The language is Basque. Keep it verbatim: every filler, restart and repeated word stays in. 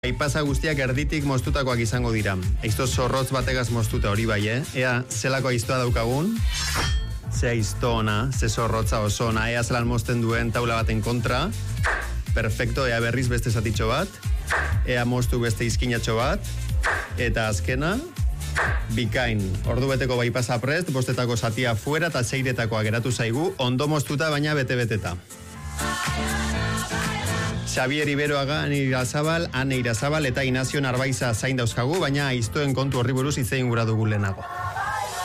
Aipasa guztiak erditik moztutakoak izango dira. Aizto zorrotz bategaz moztuta hori bai, eh? Ea, zelako aiztoa daukagun? Ze aizto ona, ze zorrotza oso ona, ea zelan mozten duen taula baten kontra. Perfecto, ea berriz beste zatitxo bat. Ea moztu beste izkinatxo bat. Eta azkena, bikain. Ordu beteko bai pasa prest, bostetako zatia fuera eta seiretakoa geratu zaigu, ondo moztuta baina bete-beteta. Xavier Iberoaga, Ane Irazabal, Ane Irazabal eta Inazio Narbaiza zain dauzkagu, baina aiztoen kontu horri buruz hitz egin gura dugu lehenago.